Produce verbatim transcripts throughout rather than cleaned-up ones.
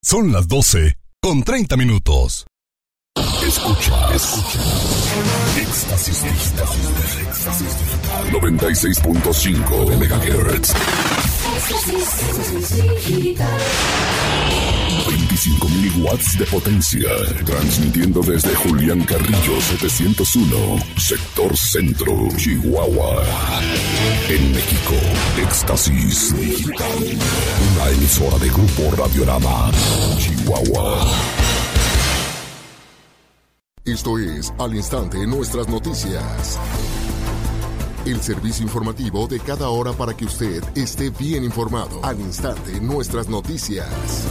Son las doce con treinta minutos. Escucha, escucha. Éxtasis digital. Éxtasis digital. noventa y seis punto cinco megahertz. veinticinco mil watts de potencia. Transmitiendo desde Julián Carrillo setecientos uno, sector centro, Chihuahua. En México, Éxtasis Digital. Una emisora de Grupo Radiorama, Chihuahua. Esto es Al Instante Nuestras Noticias. El servicio informativo de cada hora para que usted esté bien informado. Al Instante Nuestras Noticias.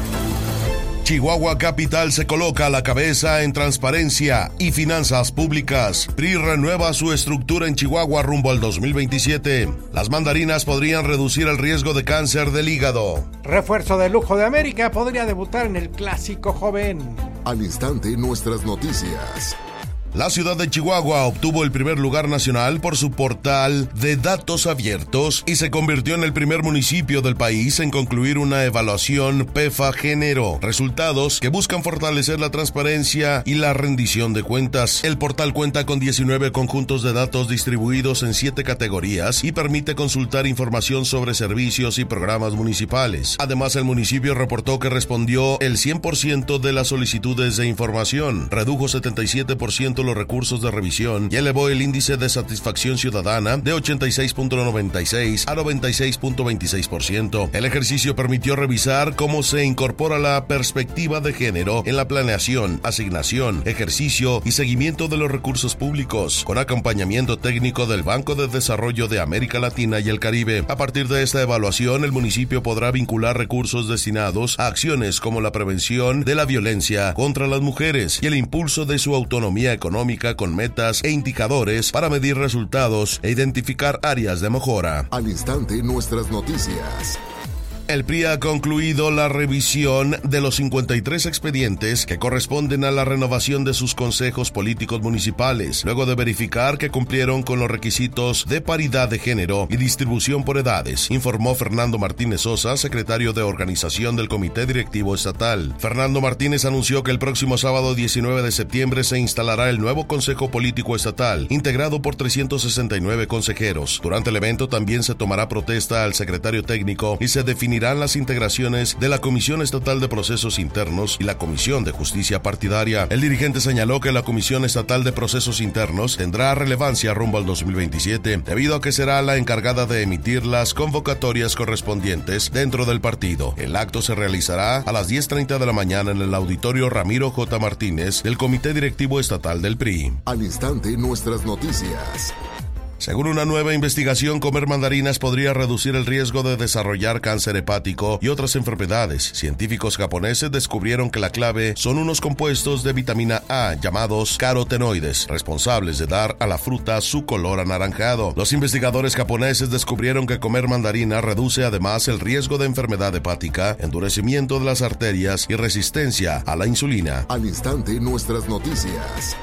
Chihuahua Capital se coloca a la cabeza en transparencia y finanzas públicas. P R I renueva su estructura en Chihuahua rumbo al dos mil veintisiete. Las mandarinas podrían reducir el riesgo de cáncer del hígado. Refuerzo de lujo de América podría debutar en el Clásico Joven. Al Instante Nuestras Noticias. La ciudad de Chihuahua obtuvo el primer lugar nacional por su portal de datos abiertos y se convirtió en el primer municipio del país en concluir una evaluación P E F A Género, resultados que buscan fortalecer la transparencia y la rendición de cuentas. El portal cuenta con diecinueve conjuntos de datos distribuidos en siete categorías y permite consultar información sobre servicios y programas municipales. Además, el municipio reportó que respondió el cien por ciento de las solicitudes de información, redujo setenta y siete por ciento los recursos de revisión y elevó el índice de satisfacción ciudadana de ochenta y seis punto noventa y seis a noventa y seis punto veintiséis por ciento. El ejercicio permitió revisar cómo se incorpora la perspectiva de género en la planeación, asignación, ejercicio y seguimiento de los recursos públicos, con acompañamiento técnico del Banco de Desarrollo de América Latina y el Caribe. A partir de esta evaluación, el municipio podrá vincular recursos destinados a acciones como la prevención de la violencia contra las mujeres y el impulso de su autonomía económica con metas e indicadores para medir resultados e identificar áreas de mejora. Al Instante Nuestras Noticias. El P R I ha concluido la revisión de los cincuenta y tres expedientes que corresponden a la renovación de sus consejos políticos municipales, luego de verificar que cumplieron con los requisitos de paridad de género y distribución por edades, informó Fernando Martínez Sosa, secretario de organización del Comité Directivo Estatal. Fernando Martínez anunció que el próximo sábado diecinueve de septiembre se instalará el nuevo Consejo Político Estatal, integrado por trescientos sesenta y nueve consejeros. Durante el evento también se tomará protesta al secretario técnico y se definirá las integraciones de la Comisión Estatal de Procesos Internos y la Comisión de Justicia Partidaria. El dirigente señaló que la Comisión Estatal de Procesos Internos tendrá relevancia rumbo al dos mil veintisiete, debido a que será la encargada de emitir las convocatorias correspondientes dentro del partido. El acto se realizará a las diez treinta de la mañana en el auditorio Ramiro J. Martínez del Comité Directivo Estatal del P R I. Al Instante Nuestras Noticias. Según una nueva investigación, comer mandarinas podría reducir el riesgo de desarrollar cáncer hepático y otras enfermedades. Científicos japoneses descubrieron que la clave son unos compuestos de vitamina A llamados carotenoides, responsables de dar a la fruta su color anaranjado. Los investigadores japoneses descubrieron que comer mandarina reduce además el riesgo de enfermedad hepática, endurecimiento de las arterias y resistencia a la insulina. Al Instante Nuestras Noticias.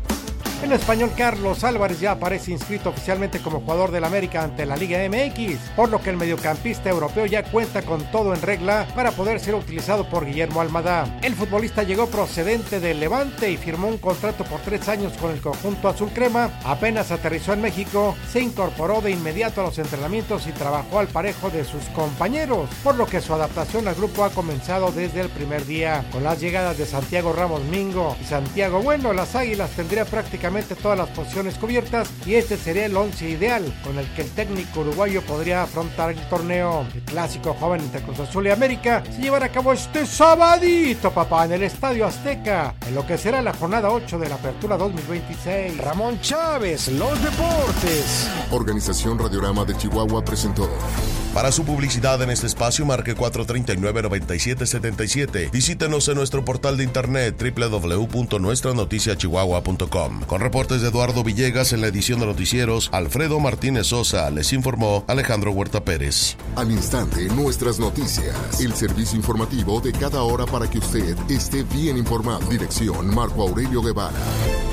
En español, Carlos Álvarez ya aparece inscrito oficialmente como jugador del América ante la Liga M X, por lo que el mediocampista europeo ya cuenta con todo en regla para poder ser utilizado por Guillermo Almada. El futbolista llegó procedente del Levante y firmó un contrato por tres años con el conjunto azul crema. Apenas aterrizó en México, se incorporó de inmediato a los entrenamientos y trabajó al parejo de sus compañeros, por lo que su adaptación al grupo ha comenzado desde el primer día. Con las llegadas de Santiago Ramos Mingo y Santiago Bueno, las Águilas tendrían prácticamente todas las posiciones cubiertas y este sería el once ideal con el que el técnico uruguayo podría afrontar el torneo. El Clásico Joven entre Cruz Azul y América se llevará a cabo este sabadito, papá, en el Estadio Azteca, en lo que será la jornada ocho de la Apertura dos mil veintiséis. Ramón Chávez, los deportes. Organización Radiorama de Chihuahua presentó. Para su publicidad en este espacio, marque cuatro tres nueve, nueve siete siete siete. Visítenos en nuestro portal de internet doble u doble u doble u punto nuestra noticia chihuahua punto com. Con reportes de Eduardo Villegas en la edición de noticieros, Alfredo Martínez Sosa, les informó Alejandro Huerta Pérez. Al Instante Nuestras Noticias. El servicio informativo de cada hora para que usted esté bien informado. Dirección Marco Aurelio Guevara.